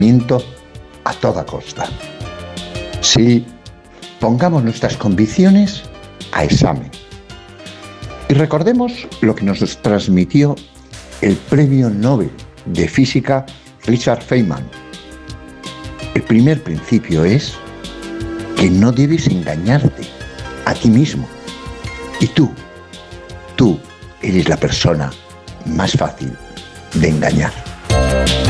a toda costa. Sí, pongamos nuestras convicciones a examen. Y recordemos lo que nos transmitió el Premio Nobel de Física Richard Feynman. El primer principio es que no debes engañarte a ti mismo. Y tú eres la persona más fácil de engañar.